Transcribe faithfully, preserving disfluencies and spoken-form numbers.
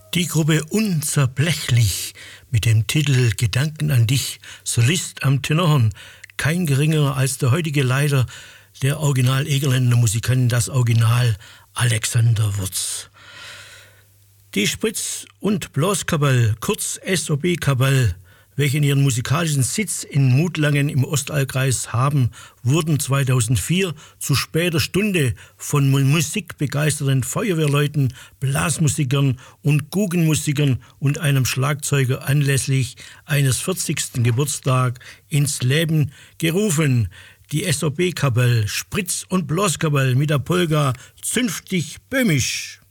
Die Gruppe Unzerblechlich mit dem Titel Gedanken an dich, Solist am Tenorhorn, kein geringerer als der heutige Leiter der Original Egerländer Musikanten, das Original Alexander Wurz. Die Spritz- und Blaskapelle, kurz S O B-Kapelle, welche ihren musikalischen Sitz in Mutlangen im Ostallkreis haben, wurden zweitausendvier zu später Stunde von musikbegeisterten Feuerwehrleuten, Blasmusikern und Guggenmusikern und einem Schlagzeuger anlässlich eines vierzigsten Geburtstags ins Leben gerufen. Die S O B-Kapelle, Spritz- und Blaskapelle mit der Polka Zünftig Böhmisch.